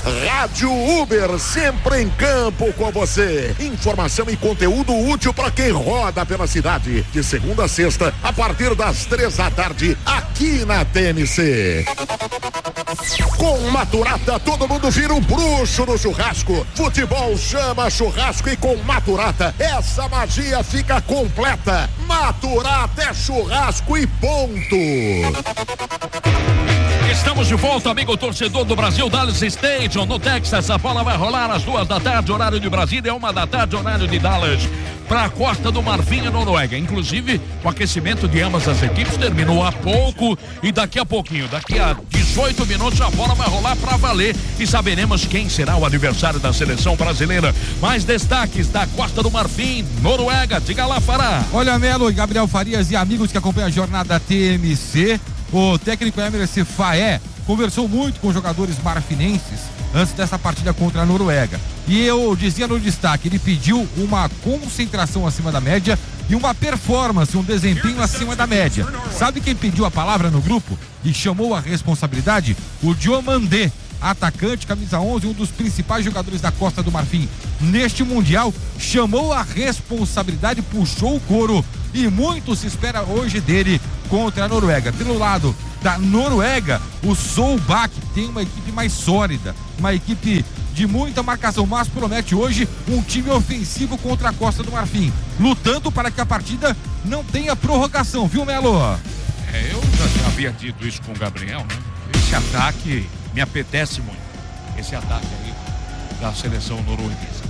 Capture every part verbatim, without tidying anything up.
Rádio Uber, sempre em campo com você. Informação e conteúdo útil para quem roda pela cidade. De segunda a sexta, a partir das três da tarde, aqui na T M C. Com Maturata, todo mundo vira um bruxo no churrasco. Futebol chama churrasco e com Maturata, essa magia fica completa. Maturata é churrasco e ponto. Estamos de volta, amigo torcedor do Brasil, Dallas Stadium, no Texas. A bola vai rolar às duas da tarde, horário de Brasília, uma da tarde, horário de Dallas, para a Costa do Marfim e Noruega. Inclusive, o aquecimento de ambas as equipes terminou há pouco e daqui a pouquinho, daqui a dezoito minutos, a bola vai rolar para valer e saberemos quem será o adversário da seleção brasileira. Mais destaques da Costa do Marfim, Noruega, diga lá, Fará. Olha, Melo e Gabriel Farias e amigos que acompanham a jornada T M C. O técnico Emerson Faé conversou muito com os jogadores marfinenses antes dessa partida contra a Noruega. E eu dizia no destaque, ele pediu uma concentração acima da média e uma performance, um desempenho acima da média. Sabe quem pediu a palavra no grupo e chamou a responsabilidade? O Diomandé, atacante, camisa onze, um dos principais jogadores da Costa do Marfim neste Mundial, chamou a responsabilidade, puxou o couro e muito se espera hoje dele contra a Noruega. Pelo lado da Noruega, o Solbak tem uma equipe mais sólida, uma equipe de muita marcação, mas promete hoje um time ofensivo contra a Costa do Marfim, lutando para que a partida não tenha prorrogação, viu, Melo? É, eu já havia dito isso com o Gabriel, né? Esse ataque me apetece muito, esse ataque aí da seleção norueguesa.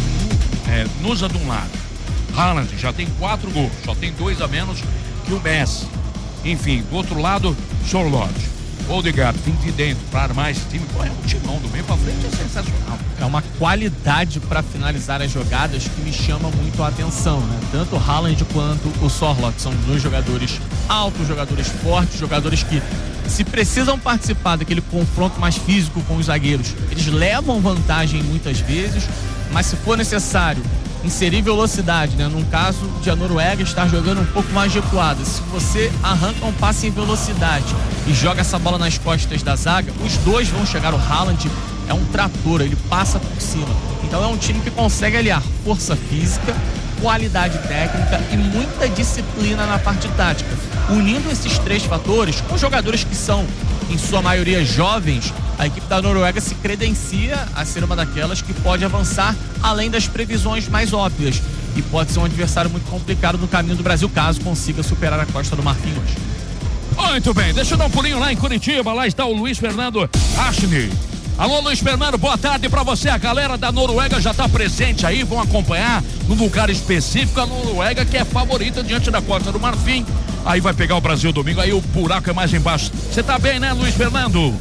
É, Nusa de um lado, Haaland já tem quatro gols, só tem dois a menos que o Messi. Enfim, do outro lado, Sorloth, Odegaard, vem de dentro para armar esse time. Pô, é um timão do meio para frente, é sensacional. É uma qualidade para finalizar as jogadas que me chama muito a atenção, né? Tanto o Haaland quanto o Sorloth são dois jogadores altos, jogadores fortes, jogadores que, se precisam participar daquele confronto mais físico com os zagueiros, eles levam vantagem muitas vezes, mas se for necessário inserir velocidade, né? Num caso de a Noruega estar jogando um pouco mais recuada, se você arranca um passe em velocidade e joga essa bola nas costas da zaga, os dois vão chegar. O Haaland é um trator, ele passa por cima. Então é um time que consegue aliar força física, qualidade técnica e muita disciplina na parte tática. Unindo esses três fatores, com jogadores que são, em sua maioria, jovens, a equipe da Noruega se credencia a ser uma daquelas que pode avançar além das previsões mais óbvias e pode ser um adversário muito complicado no caminho do Brasil, caso consiga superar a Costa do Marfim hoje. Muito bem, deixa eu dar um pulinho lá em Curitiba, lá está o Luiz Fernando Ashley. Alô, Luiz Fernando, boa tarde pra você. A galera da Noruega já tá presente aí, vão acompanhar num lugar específico. A Noruega que é favorita diante da Costa do Marfim. Aí vai pegar o Brasil domingo, aí o buraco é mais embaixo. Você tá bem, né, Luiz Fernando?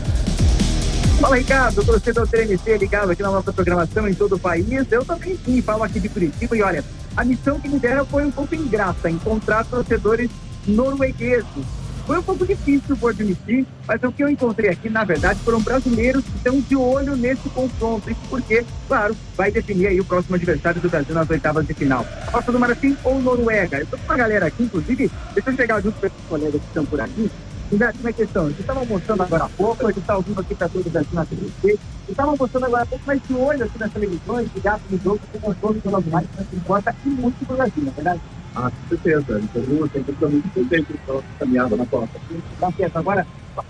Fala, Ricardo, torcedor T M C ligado aqui na nossa programação em todo o país. Eu também sim, falo aqui de Curitiba e olha, a missão que me deram foi um pouco ingrata, encontrar torcedores noruegueses. Foi um pouco difícil, vou admitir, mas o que eu encontrei aqui, na verdade, foram brasileiros que estão de olho nesse confronto. Isso porque, claro, vai definir aí o próximo adversário do Brasil nas oitavas de final. Costa do Marfim ou Noruega? Eu tô com uma galera aqui, inclusive, deixa eu chegar junto com esses colegas que estão por aqui. Uma questão, vocês estavam mostrando agora há pouco, a gente está ouvindo aqui para todos aqui na T V C, vocês estavam mostrando agora há pouco, mas de olho aqui nas televisões, ligados no jogo, que o controle do nosso mais que importa e muito pro Brasil, não é verdade? Ah, com certeza. Então, eu sempre estou muito contente com a nossa caminhada na Copa. Tá certo. Agora,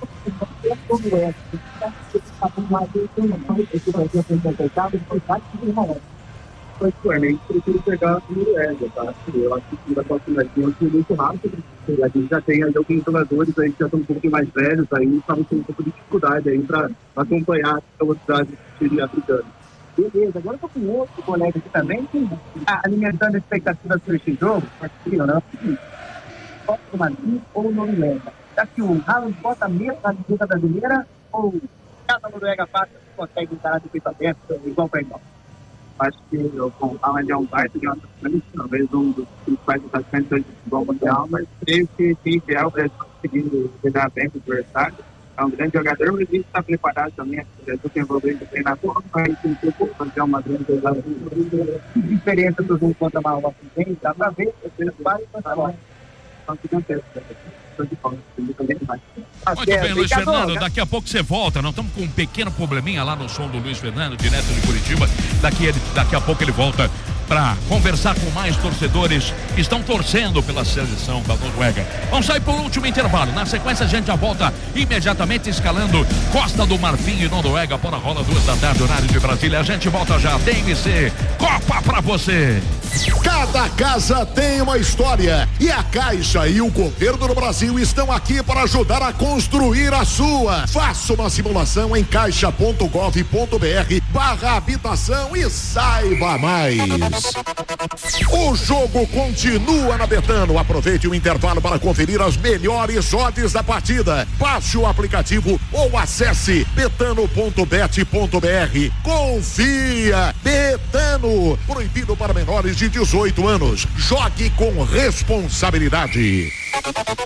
particularmente, prefiro pegar a Noruega, tá? Eu acho que da Copa do Brasil é muito rápido. A gente já tem alguns jogadores aí que já estão um pouco mais velhos, aí estavam tendo um pouco de dificuldade aí para acompanhar a velocidade que seria africana. Beleza, agora eu tô com outro colega aqui também que está alimentando expectativas para este jogo, aqui, não é o seguinte, Costa do Marfim ou Noruega? Será que o Haaland bota mesmo na disputa brasileira ou cada Noruega passa e consegue encarar de peito aberto, igual para igual? Acho que o Haaland é um baita de uma atacante, talvez um dos principais atacantes do futebol mundial, mas creio que tem ideal para conseguir jogar bem com o adversário. É um grande jogador, mas a gente está preparado também. Eu estou envolvido no treinador, mas a gente tem fazer uma grande jogada. Que diferença dos um contra uma uma frente, dá para ver, vocês vários contra faço o que acontece. Muito bem, Luiz Fernando, daqui a pouco você volta. Nós estamos com um pequeno probleminha lá no som do Luiz Fernando, direto de Curitiba. Daqui, ele, daqui a pouco ele volta para conversar com mais torcedores que estão torcendo pela seleção da Noruega. Vamos sair por último intervalo. Na sequência a gente já volta imediatamente escalando Costa do Marfim e Noruega. Bora rola duas da tarde, horário de Brasília. A gente volta já. D M C, Copa pra você. Cada casa tem uma história e a Caixa e o governo do Brasil estão aqui para ajudar a construir a sua. Faça uma simulação em caixa ponto gov ponto br barra habitação e saiba mais. O jogo continua na Betano. Aproveite o intervalo para conferir as melhores odds da partida. Baixe o aplicativo ou acesse betano ponto bet ponto br. Confia. Betano. Proibido para menores de dezoito anos. Jogue com responsabilidade.